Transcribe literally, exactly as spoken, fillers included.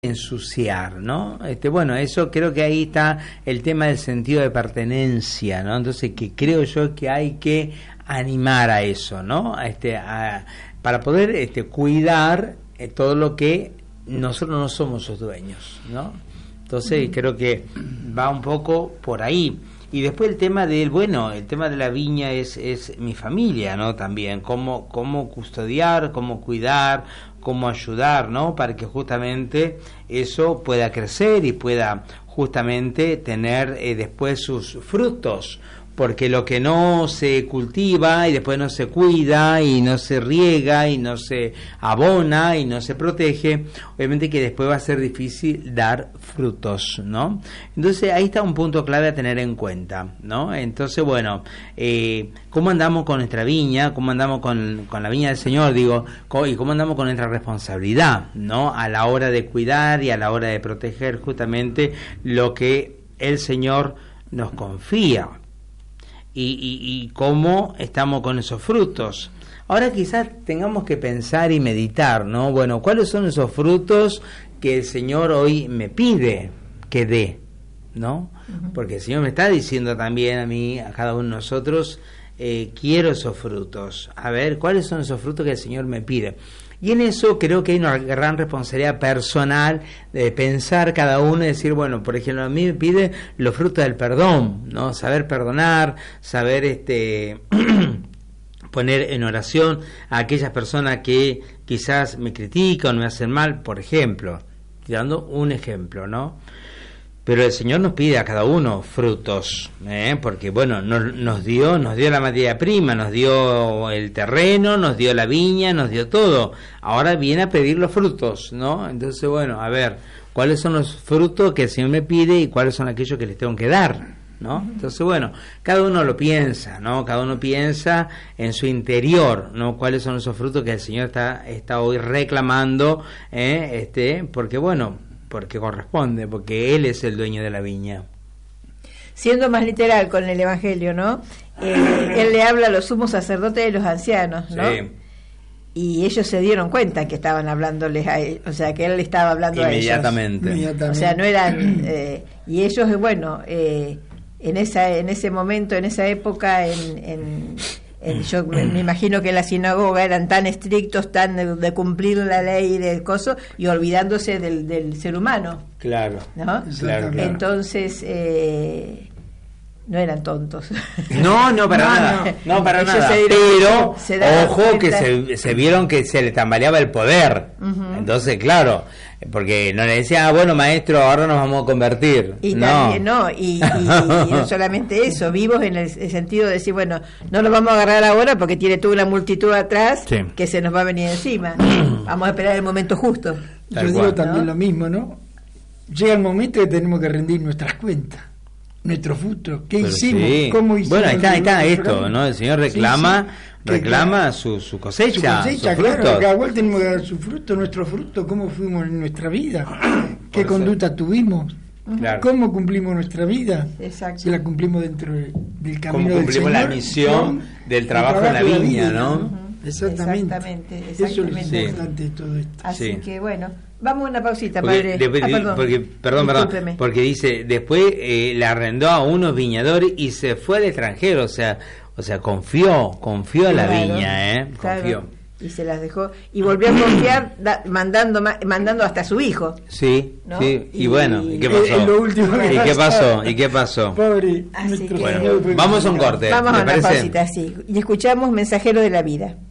ensuciar, ¿no? Este, bueno, eso creo que ahí está el tema del sentido de pertenencia, ¿no? Entonces, que creo yo que hay que animar a eso, ¿no? A este, a, para poder este, cuidar eh, todo lo que nosotros no somos los dueños, ¿no? Entonces, mm. creo que va un poco por ahí. Y después el tema del, bueno, el tema de la viña es, es mi familia, ¿no? También, cómo, cómo custodiar, cómo cuidar, cómo ayudar, ¿no? Para que justamente eso pueda crecer y pueda justamente tener eh, después sus frutos. Porque lo que no se cultiva y después no se cuida y no se riega y no se abona y no se protege, obviamente que después va a ser difícil dar frutos, ¿no? Entonces ahí está un punto clave a tener en cuenta, ¿no? Entonces, bueno, eh, ¿cómo andamos con nuestra viña? ¿Cómo andamos con, con la viña del Señor? Digo, y ¿cómo andamos con nuestra responsabilidad, ¿no? A la hora de cuidar y a la hora de proteger justamente lo que el Señor nos confía. Y, y, y cómo estamos con esos frutos. Ahora quizás tengamos que pensar y meditar, ¿no? Bueno, ¿cuáles son esos frutos que el Señor hoy me pide que dé, ¿no? Uh-huh. Porque el Señor me está diciendo también a mí, a cada uno de nosotros, eh, quiero esos frutos. A ver, ¿cuáles son esos frutos que el Señor me pide? Y en eso creo que hay una gran responsabilidad personal de pensar cada uno y decir, bueno, por ejemplo, a mí me pide los frutos del perdón, ¿no? Saber perdonar, saber este poner en oración a aquellas personas que quizás me critican o me hacen mal, por ejemplo, dando un ejemplo, ¿no? Pero el Señor nos pide a cada uno frutos, ¿eh? Porque bueno, nos, nos dio, nos dio la materia prima, nos dio el terreno, nos dio la viña, nos dio todo. Ahora viene a pedir los frutos, ¿no? Entonces, bueno, a ver, ¿cuáles son los frutos que el Señor me pide y cuáles son aquellos que les tengo que dar, ¿no? Entonces, bueno, cada uno lo piensa, ¿no? Cada uno piensa en su interior, ¿no? ¿Cuáles son esos frutos que el Señor está, está hoy reclamando, ¿eh? Este, porque bueno, porque corresponde, porque Él es el dueño de la viña. Siendo más literal con el Evangelio, ¿no? Eh, él le habla a los sumos sacerdotes y los ancianos, ¿no? Sí. Y ellos se dieron cuenta que estaban hablándoles a ellos, o sea, que Él le estaba hablando Inmediatamente. a ellos. Inmediatamente. O sea, no eran... Eh, y ellos, bueno, eh, en esa en ese momento, en esa época, en... en Eh, yo me, me imagino que en la sinagoga eran tan estrictos, tan de, de cumplir la ley del coso y olvidándose del, del ser humano. Claro, ¿no? Claro, claro. Entonces eh, no eran tontos. No, no para no, nada, no, no para nada. Se Pero se ojo que se, se vieron que se le tambaleaba el poder. Uh-huh. Entonces, claro, porque no le decía, ah, bueno, maestro, ahora nos vamos a convertir. Y no. también, no, y, y, y no solamente eso, vivos en el, el sentido de decir, bueno, no nos vamos a agarrar ahora porque tiene toda una multitud atrás, sí, que se nos va a venir encima. Vamos a esperar el momento justo. Yo digo cual, también, ¿no?, lo mismo, ¿no? Llega el momento que tenemos que rendir nuestras cuentas, nuestro fruto, ¿qué Pero hicimos? Sí. ¿Cómo hicimos? Bueno, ahí está, ahí está esto, ¿no? El Señor reclama, sí, sí, reclama su, su cosecha, su cosecha, sus claro, frutos. cada cual tenemos que dar su fruto, nuestro fruto, cómo fuimos en nuestra vida, qué conducta eso tuvimos, claro, cómo cumplimos nuestra vida, exacto, si la cumplimos dentro de, del camino del Señor, cómo cumplimos la misión ¿no? del trabajo, trabajo en la viña, vida, ¿no? Uh-huh. Exactamente, exactamente, exactamente. Eso es lo importante de todo esto. Así sí. que bueno, vamos a una pausita, porque, padre. Después, ah, perdón. Porque, perdón, perdón, porque dice, después eh, le arrendó a unos viñadores y se fue al extranjero, o sea, o sea, confió, confió a la claro, viña, ¿eh? Confió. Claro. Y se las dejó y volvió a confiar da, mandando mandando hasta a su hijo. Sí, ¿no? sí. Y, y bueno, ¿y qué pasó? Es lo último que ¿Y qué pasó? ¿Y qué pasó? Pobre. Así que, bueno, vamos a un corte. Vamos a una parece? pausita, sí. Y escuchamos Mensajero de la Vida.